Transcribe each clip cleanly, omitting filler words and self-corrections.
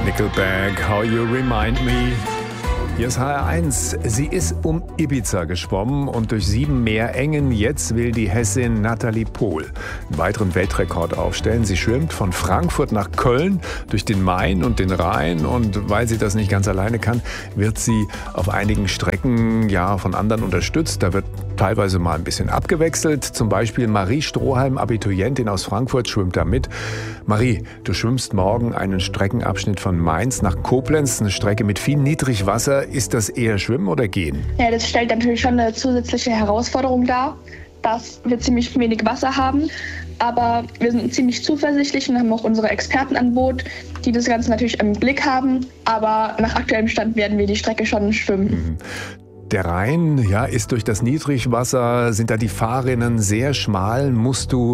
Nickelback, How You Remind Me. Hier ist HR1. Sie ist um Ibiza geschwommen und durch 7 Meerengen. Jetzt will die Hessin Nathalie Pohl einen weiteren Weltrekord aufstellen. Sie schwimmt von Frankfurt nach Köln durch den Main und den Rhein. Und weil sie das nicht ganz alleine kann, wird sie auf einigen Strecken von anderen unterstützt. Da wird teilweise mal ein bisschen abgewechselt. Zum Beispiel Marie Strohhalm, Abiturientin aus Frankfurt, schwimmt da mit. Marie, du schwimmst morgen einen Streckenabschnitt von Mainz nach Koblenz. Eine Strecke mit viel Niedrigwasser. Ist das eher Schwimmen oder Gehen? Ja, das stellt natürlich schon eine zusätzliche Herausforderung dar, dass wir ziemlich wenig Wasser haben. Aber wir sind ziemlich zuversichtlich und haben auch unsere Experten an Bord, die das Ganze natürlich im Blick haben. Aber nach aktuellem Stand werden wir die Strecke schon schwimmen. Der Rhein, ist durch das Niedrigwasser, sind da die Fahrrinnen sehr schmal. Musst du,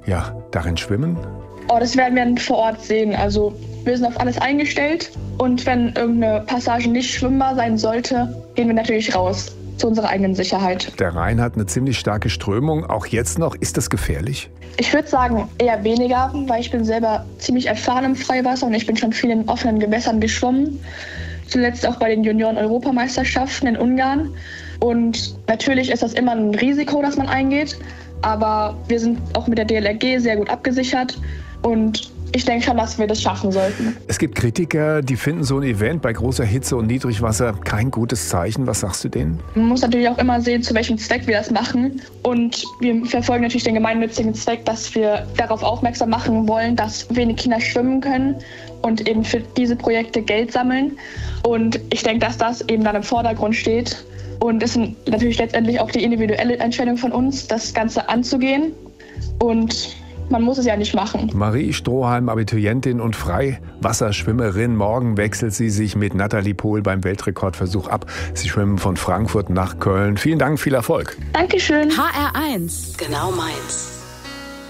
darin schwimmen? Oh, das werden wir dann vor Ort sehen. Also wir sind auf alles eingestellt. Und wenn irgendeine Passage nicht schwimmbar sein sollte, gehen wir natürlich raus zu unserer eigenen Sicherheit. Der Rhein hat eine ziemlich starke Strömung. Auch jetzt noch. Ist das gefährlich? Ich würde sagen, eher weniger, weil ich bin selber ziemlich erfahren im Freiwasser und ich bin schon viel in offenen Gewässern geschwommen. Zuletzt auch bei den Junioren-Europameisterschaften in Ungarn. Und natürlich ist das immer ein Risiko, das man eingeht. Aber wir sind auch mit der DLRG sehr gut abgesichert. Und ich denke schon, dass wir das schaffen sollten. Es gibt Kritiker, die finden so ein Event bei großer Hitze und Niedrigwasser kein gutes Zeichen. Was sagst du denen? Man muss natürlich auch immer sehen, zu welchem Zweck wir das machen. Und wir verfolgen natürlich den gemeinnützigen Zweck, dass wir darauf aufmerksam machen wollen, dass wenig Kinder schwimmen können und eben für diese Projekte Geld sammeln. Und ich denke, dass das eben dann im Vordergrund steht. Und es ist natürlich letztendlich auch die individuelle Entscheidung von uns, das Ganze anzugehen. Und man muss es ja nicht machen. Marie Strohhalm, Abiturientin und Freiwasserschwimmerin. Morgen wechselt sie sich mit Nathalie Pohl beim Weltrekordversuch ab. Sie schwimmen von Frankfurt nach Köln. Vielen Dank, viel Erfolg. Dankeschön. HR1, genau meins.